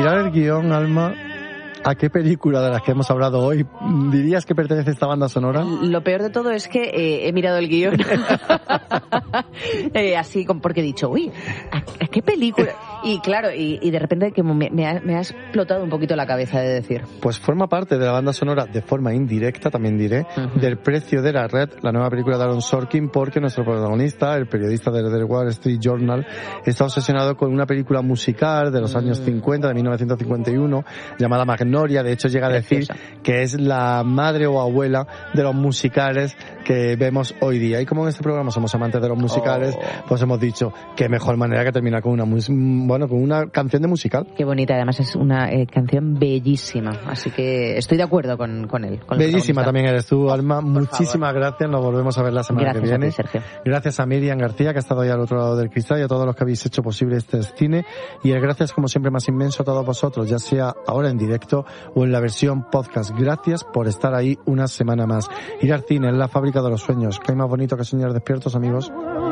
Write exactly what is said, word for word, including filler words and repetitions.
mirar el guión, Alma, ¿a qué película de las que hemos hablado hoy dirías que pertenece esta banda sonora? Lo peor de todo es que eh, he mirado el guión eh, así, porque he dicho, uy, ¿a, a qué película? Y claro, y, y de repente que me, me, ha, me ha explotado un poquito la cabeza de decir. Pues forma parte de la banda sonora, de forma indirecta, también diré, uh-huh. del Precio de la Red, la nueva película de Aaron Sorkin, porque nuestro protagonista, el periodista del The Wall Street Journal, está obsesionado con una película musical de los uh-huh. años cincuenta, de mil novecientos cincuenta y uno, llamada Magnolia. De hecho, llega a decir que es la madre o abuela de los musicales que vemos hoy día. Y como en este programa somos amantes de los musicales, oh. pues hemos dicho qué mejor manera que terminar con una mus- bueno, con una canción de musical. Qué bonita, además es una eh, canción bellísima, así que estoy de acuerdo con, con él. Con bellísima también eres tú, Alma. Por Muchísimas favor. Gracias, nos volvemos a ver la semana gracias que viene. A ti, Sergio. Gracias a Miriam García, que ha estado ahí al otro lado del cristal, y a todos los que habéis hecho posible este cine. Y el gracias, como siempre, más inmenso a todos vosotros, ya sea ahora en directo o en la versión podcast. Gracias por estar ahí una semana más. Ir al cine es la fábrica de los sueños. ¿Qué hay más bonito que soñar despiertos, amigos?